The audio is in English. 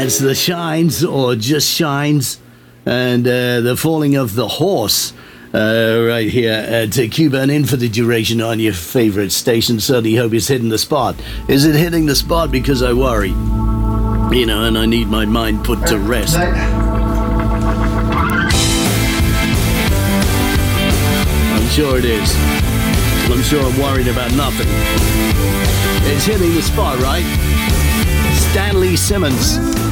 That's The Shines, or Just Shines, and the Falling of the Horse. Right here at Cuba and in for the duration on your favorite station. Certainly hope it's hitting the spot. Is it hitting the spot? Because I worry, you know, and I need my mind put to rest. I'm sure it is. I'm sure I'm worried about nothing. It's hitting the spot, right? Stanley Simmons.